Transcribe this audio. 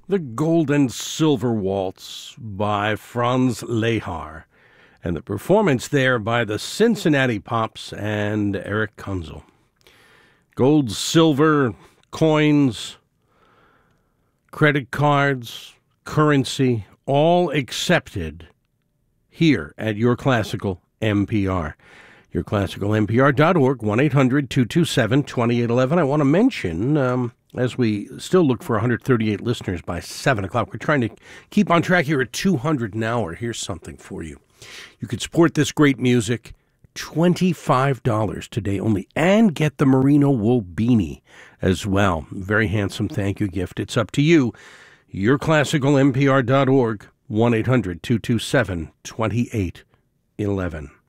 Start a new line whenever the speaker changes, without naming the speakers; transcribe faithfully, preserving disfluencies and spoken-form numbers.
The Gold and Silver Waltz by Franz Lehar, and the performance there by the Cincinnati Pops and Eric Kunzel. Gold, silver, coins, credit cards, currency, all accepted here at Your Classical N P R. your classical N P R dot org, one eight hundred two two seven two eight one one. I want to mention, um, as we still look for one hundred thirty-eight listeners by seven o'clock, we're trying to keep on track here at two hundred an hour. Here's something for you. You could support this great music, twenty-five dollars today only, and get the merino wool beanie as well. Very handsome thank you gift. It's up to you. your classical N P R dot org, one eight hundred two two seven two eight one one.